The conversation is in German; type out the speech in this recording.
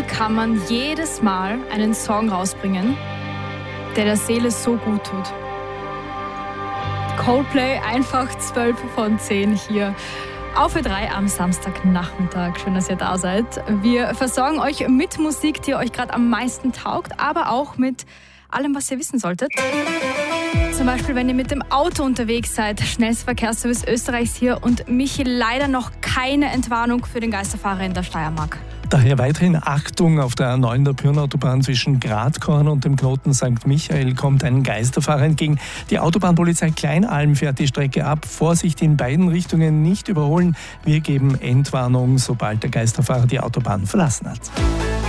kann man jedes Mal einen Song rausbringen, der Seele so gut tut. Coldplay, einfach 12 von 10 hier auf Ö3 am Samstagnachmittag. Schön, dass ihr da seid. Wir versorgen euch mit Musik, die euch gerade am meisten taugt, aber auch mit allem, was ihr wissen solltet. Zum Beispiel, wenn ihr mit dem Auto unterwegs seid. Schnellster Verkehrsservice Österreichs hier und Michi, leider noch keine Entwarnung für den Geisterfahrer in der Steiermark. Daher weiterhin Achtung, auf der A9 der Pyrnautobahn zwischen Gradkorn und dem Knoten St. Michael kommt ein Geisterfahrer entgegen. Die Autobahnpolizei Kleinalm fährt die Strecke ab. Vorsicht in beiden Richtungen, nicht überholen. Wir geben Entwarnung, sobald der Geisterfahrer die Autobahn verlassen hat.